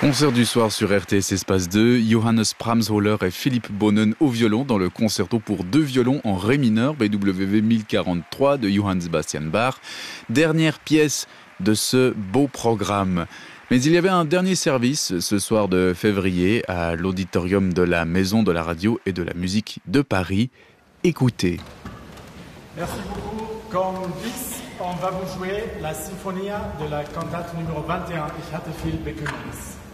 Concert du soir sur RTS Espace 2, Johannes Pramsholler et Philippe Bonnen au violon dans le concerto pour 2 violons en ré mineur BWV 1043 de Johann Sebastian Bach. Dernière pièce de ce beau programme. Mais il y avait un dernier service ce soir de février à l'auditorium de la Maison de la Radio et de la Musique de Paris. Écoutez. Merci beaucoup. Comme bis, on va vous jouer la Sinfonia de la cantate numéro 21. Ich hatte viel Bekümmernis.